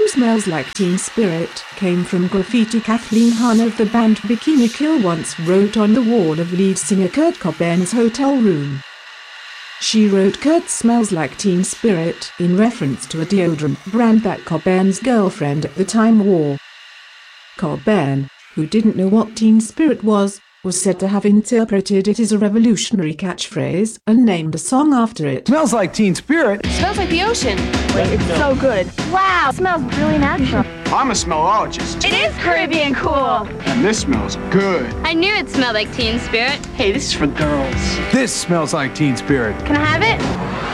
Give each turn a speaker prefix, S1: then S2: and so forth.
S1: Smells Like Teen Spirit came from graffiti Kathleen Hahn of the band Bikini Kill once wrote on the wall of lead singer Kurt Cobain's hotel room. She wrote Kurt smells like Teen Spirit in reference to a deodorant brand that Cobain's girlfriend at the time wore. Cobain, who didn't know what Teen Spirit was said to have interpreted it as a revolutionary catchphrase and named a song after it.
S2: Smells like Teen Spirit.
S3: It smells like the ocean.
S4: It's so good. Wow, it smells really natural.
S5: I'm a smellologist.
S4: It is Caribbean cool.
S5: And this smells good.
S6: I knew it smelled like Teen Spirit.
S7: Hey, this is for girls.
S2: This smells like Teen Spirit.
S4: Can I have it?